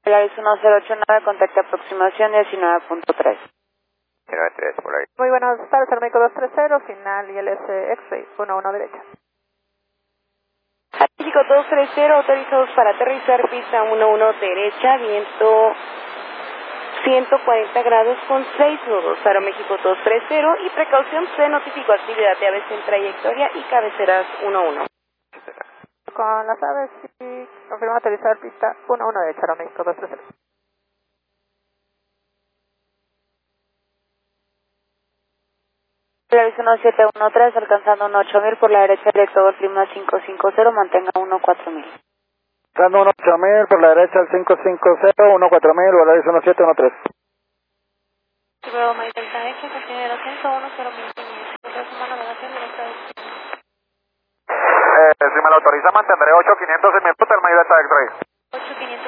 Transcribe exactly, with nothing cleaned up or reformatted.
Polaris uno cero ocho nueve, contacto aproximación diecinueve punto tres. diecinueve punto tres, Polaris. Muy buenas tardes, Aeroméxico dos tres cero, final I L S X-Ray, uno uno derecha. México dos tres cero, autorizados para aterrizar, pista uno uno derecha, viento ciento cuarenta grados con seis nudos. Aeroméxico dos tres cero y precaución, se notificó actividad de aves en trayectoria y cabeceras uno uno. Con las aves, sí, confirma aterrizar, pista uno uno derecha, Aeroméxico dos tres cero. Polaris uno siete uno tres, alcanzando un ocho mil por la derecha, directo al clima cinco cinco cero, mantenga uno cuatro mil. Alcanzando un ocho mil por la derecha al cinco cinco cero, uno cuatro mil, Polaris uno siete uno tres. Luego, May Delta X, contiene ascenso uno cero mil quinientos. Próxima navegación directa de destino. Eh, si me lo autoriza, mantendré ocho quinientos en mi ruta, el May Delta X-Ray. ocho quinientos.